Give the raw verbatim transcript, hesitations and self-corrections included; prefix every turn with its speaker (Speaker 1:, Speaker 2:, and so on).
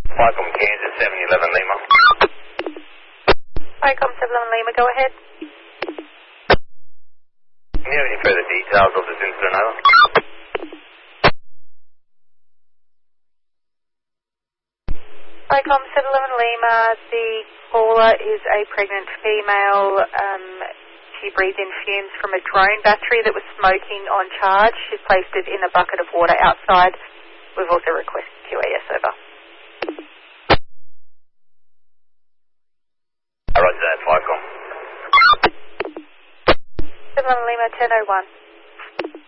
Speaker 1: Ficom Kansas seven eleven Lima.
Speaker 2: Ficom seven eleven Lima, go ahead.
Speaker 1: Do you have any further details of this incident, over?
Speaker 2: Ficom seven eleven Lima, the caller is a pregnant female. Um, she breathed in fumes from a drone battery that was smoking on charge. She's placed it in a bucket of water outside. We've also requested Q A S over.
Speaker 1: Roger that, Ficom.
Speaker 2: seven eleven Lima, ten oh one.